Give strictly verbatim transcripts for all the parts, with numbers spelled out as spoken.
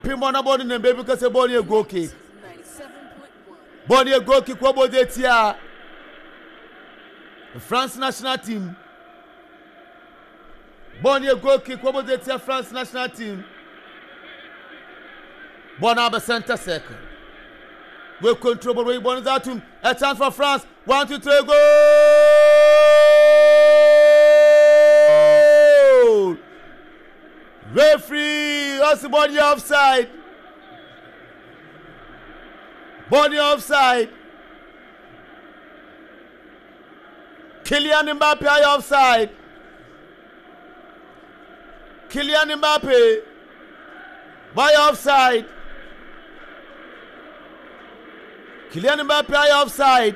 Pimona body and baby because a body a go kick. Body a go kick what about the France national team. Body a go kick what about the France national team. Bonaba center second. We control the way Bonus out to a chance for France. One, two, three, goal! Referee, also body offside. Body offside. Kylian Mbappe offside. Kylian Mbappe by offside. Kylian Mbappe offside.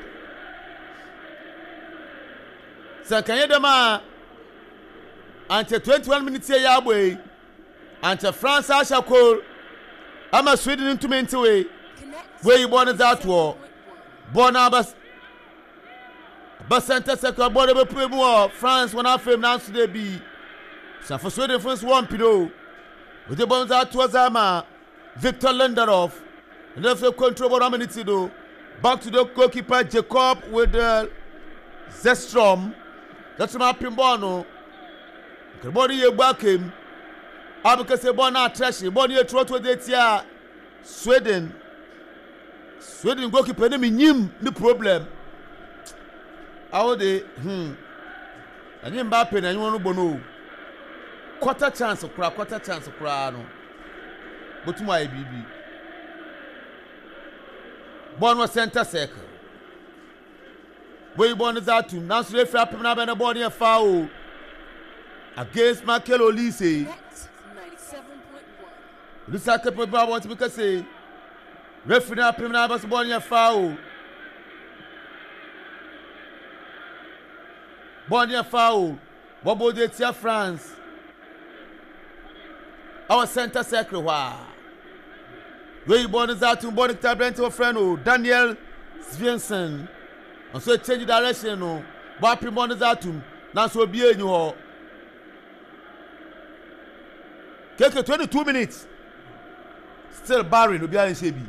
Sakanye dema ante twenty-one minutes ya yabwe ante France ashakol ama Sweden into mente we we born that war born abas basanta sekwa born be premu France when afem na so dey be so for Sweden France one pido with the born that was ama Victor Lindelof and the control about minutes do back to the goalkeeper Jacob with the Zestrom. That's my Pimbono. The body you back him. I because a bona trashy, body a trot with it here. Sweden. Sweden goalkeeper name him the problem. How they hmm. And him Mbappe and you want to bono. Quarter chance of cry, quarter chance of cry no. But to my baby. Born was center circle. Where you born is out to now so they flap him up and a body a foul against Michael Olise. This is what I want to because say referee up him now was body a foul. Body a foul. What about the Tia France? Our center circle. Wow. Where you born is out to body tablet to a friend Daniel Svensson. And so change direction no. But Pimon is out to now so be in you. Take twenty-two minutes. Still barring to be in Shebi.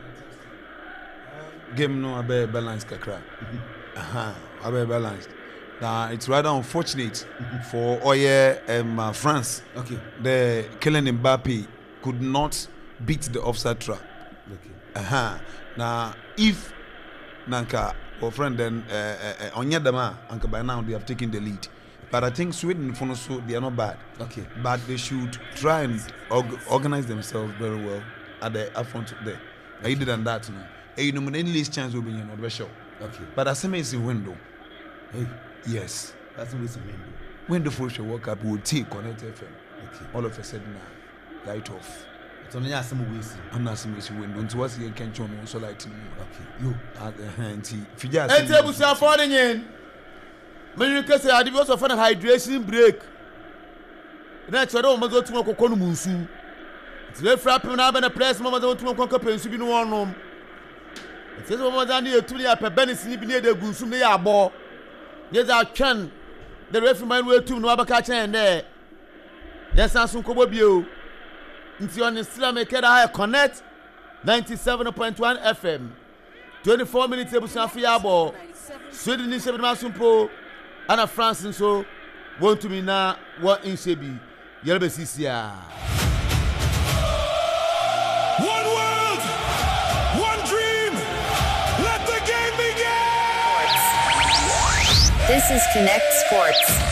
Game no abe balanced kakra. Aha, abe balanced. Now it's rather unfortunate for Oye um, uh, France. Okay. The Kylian Mbappe could not beat the offside trap. Okay. Aha. Now if Nanka or friend then on Yadama, Anka by now they have taken the lead. But I think Sweden for so they are not bad. Okay. But they should try and org organize themselves very well at the upfront there. I did than that no. You know any least chance will be in the show. Okay. But as same as a window. Hey. Yes. That's always a window. When the full show work up, we will take Connect F M. Okay. All of a sudden now, light off. It's only some ways. I'm not saying it's window. Until what's the can join also light. Okay. You at the hand. If you just hey, table sir falling in. When you can say I developed a hydration break. That's what I'm going to go to Munsu. It's very frapping now when a press moment to go to Pensu in one room. It says one than you to the upper Bennis near the Gunsum they are ball. Yes, I can. The referee might well to no catch and there. Yes, I'm some Cobobio. Into on the Islamic High Connect ninety-seven point one F M. twenty-four minutes able to have ball. Sweden in seven Masumpo. And France and so want to be now what in Shebi. Yelbe C C R. One world, one dream. Let the game begin. This is Connect Sports.